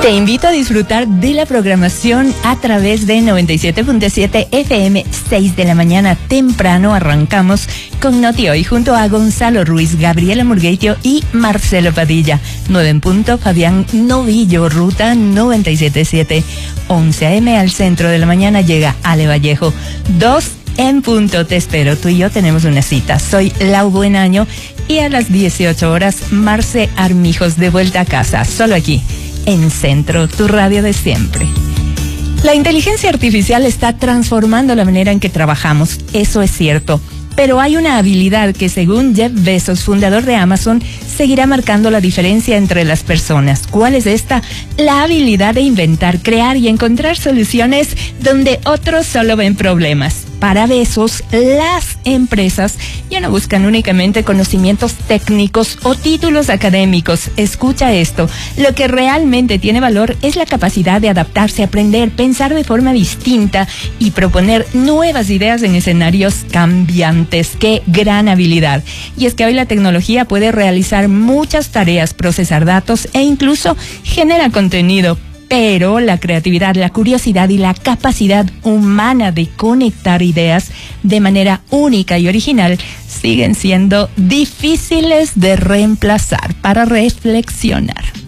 Te invito a disfrutar de la programación a través de 97.7 FM, 6 de la mañana temprano. Arrancamos con Noti Hoy junto a Gonzalo Ruiz, Gabriela Murgueitio y Marcelo Padilla. 9 en punto, Fabián Novillo, Ruta 97.7. 11 AM al centro de la mañana llega Ale Vallejo. 2 en punto, te espero. Tú y yo tenemos una cita. Soy Lau Buenaño y a las 18 horas, Marce Armijos de vuelta a casa. Solo aquí, en Centro, tu radio de siempre. La inteligencia artificial está transformando la manera en que trabajamos, eso es cierto. Pero hay una habilidad que, según Jeff Bezos, fundador de Amazon, seguirá marcando la diferencia entre las personas. ¿Cuál es esta? La habilidad de inventar, crear y encontrar soluciones donde otros solo ven problemas. Para Bezos, las empresas ya no buscan únicamente conocimientos técnicos o títulos académicos. Escucha esto, lo que realmente tiene valor es la capacidad de adaptarse, aprender, pensar de forma distinta y proponer nuevas ideas en escenarios cambiantes. ¡Qué gran habilidad! Y es que hoy la tecnología puede realizar muchas tareas, procesar datos e incluso genera contenido. Pero la creatividad, la curiosidad y la capacidad humana de conectar ideas de manera única y original siguen siendo difíciles de reemplazar. Para reflexionar.